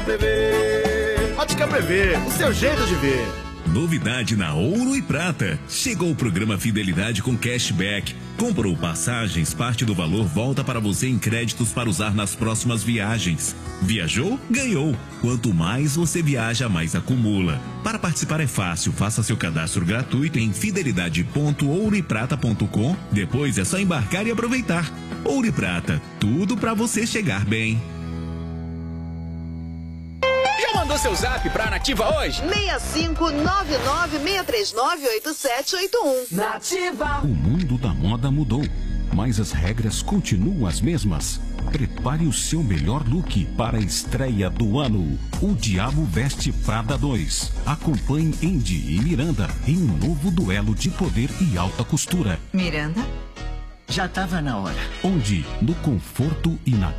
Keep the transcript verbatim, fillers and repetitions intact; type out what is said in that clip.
Prevê. Ótica Prevê, o seu jeito de ver. Novidade na Ouro e Prata. Chegou o programa Fidelidade com cashback. Comprou passagens, parte do valor volta para você em créditos para usar nas próximas viagens. Viajou? Ganhou. Quanto mais você viaja, mais acumula. Para participar é fácil. Faça seu cadastro gratuito em fidelidade ponto ouro e prata ponto com. Depois é só embarcar e aproveitar. Ouro e Prata, tudo para você chegar bem. Mandou seu zap pra Nativa hoje? seis cinco nove nove seis três nove oito sete oito um. Nativa. O mundo da moda mudou, mas as regras continuam as mesmas. Prepare o seu melhor look para a estreia do ano. O Diabo Veste Prada dois. Acompanhe Andy e Miranda em um novo duelo de poder e alta costura. Miranda? Já tava na hora. Onde, no conforto e na